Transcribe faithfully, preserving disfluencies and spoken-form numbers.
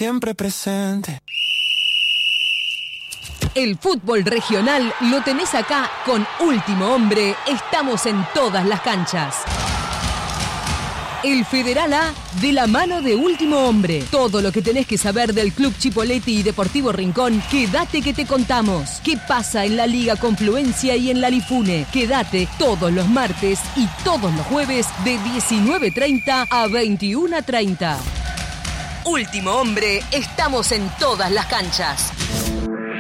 siempre presente. El fútbol regional lo tenés acá con Último Hombre. Estamos en todas las canchas. El Federal A de la mano de Último Hombre. Todo lo que tenés que saber del Club Chipoleti y Deportivo Rincón, quédate que te contamos. ¿Qué pasa en la Liga Confluencia y en la Lifune? Quédate todos los martes y todos los jueves de diecinueve treinta a veintiuno treinta. Último Hombre, estamos en todas las canchas.